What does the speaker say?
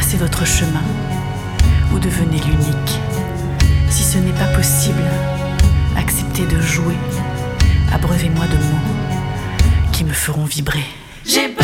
tracez votre chemin ou devenez l'unique. Si ce n'est pas possible, acceptez de jouer. Abreuvez-moi de mots qui me feront vibrer. J'ai